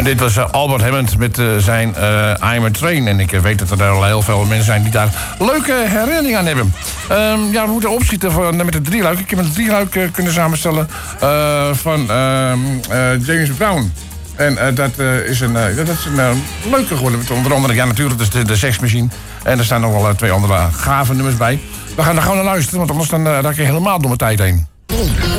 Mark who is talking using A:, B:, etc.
A: En dit was Albert Hammond met zijn I'm a Train. En ik weet dat er al heel veel mensen zijn die daar leuke herinneringen aan hebben. We moeten opschieten met het drieluik. Ik heb een drieluik kunnen samenstellen van James Brown. En dat is een leuke geworden. Onder andere, ja natuurlijk, de seksmachine. En er staan nog wel 2 andere gave nummers bij. We gaan er gewoon naar luisteren, want anders dan raak je helemaal door mijn tijd heen.